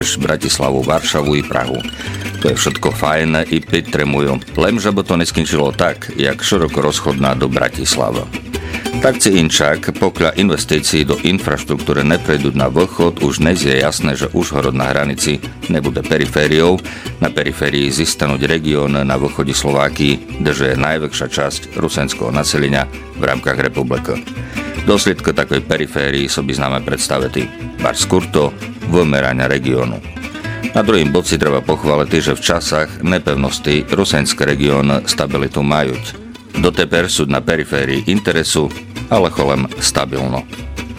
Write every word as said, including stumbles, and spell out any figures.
Bratislavu, Varšavu i Prahu. To je všetko fajn i підтримую, len že by to neskončilo tak, jak široko rozchodná do Bratislava. Tak si inčak, pokiaľ investícií do infraštruktúry neprejdú na východ, už dnes je jasné, že Užhorod na hranici nebude perifériou. Na periférii zistanúť región na východe Slovákii, kde je najväčšia časť rusenského naselenia v rámkach republiky. Dôsledky takej periférii so by známe predstaviti bar skurto vymerania regiónu. Na druhým bod si treba pochváliť, že v časách nepevnosti rusenský región stabilitu majú. Doteper sú na periférii interesu, ale cholem stabilno.